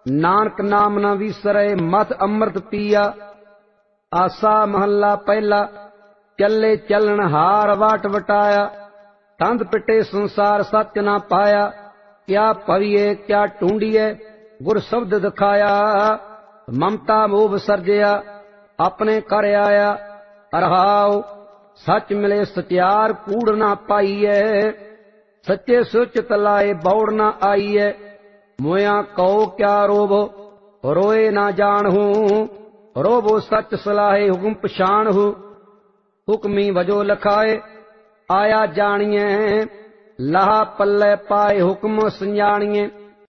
नानक नाम न विसरे मत अमृत पिया। आसा महला पहला, चले चलन हार वाट वटाया। तंद पिटे संसार सत्य न पाया, क्या पविए क्या ढूंढिए गुर शब्द दिखाया। ममता मोह सर्जया अपने कर आया, रहाओ सच मिले सत्यार कूड़ ना पाईए। सच्चे सुच तलाए बौड़ ना आईए, मोया कहो क्या रोबो रोए ना जानहू। रोबो सच सलाहे हुक्म पछाणहू, हुक्मी वजो लखाए आया जानिए। लाहा पल्ले पाए हुक्म संजानिए,